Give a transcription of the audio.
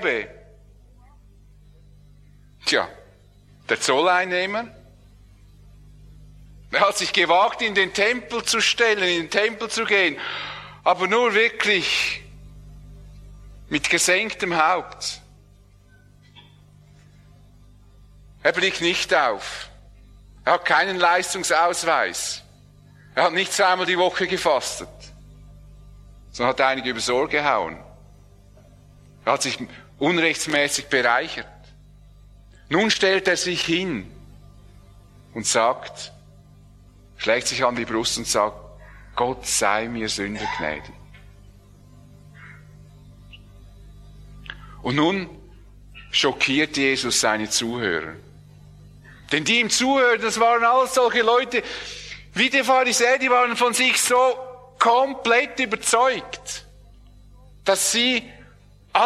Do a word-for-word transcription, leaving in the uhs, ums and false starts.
gäbe? Tja, der Zolleinnehmer. Er hat sich gewagt, in den Tempel zu stellen, in den Tempel zu gehen, aber nur wirklich mit gesenktem Haupt. Er blickt nicht auf. Er hat keinen Leistungsausweis. Er hat nicht zweimal die Woche gefastet, sondern hat einige übers Ohr gehauen. Er hat sich unrechtsmäßig bereichert. Nun stellt er sich hin und sagt, schlägt sich an die Brust und sagt, Gott sei mir Sünder gnädig. Und nun schockiert Jesus seine Zuhörer. Denn die ihm zuhören, das waren alles solche Leute, wie die Pharisäer, die waren von sich so komplett überzeugt, dass sie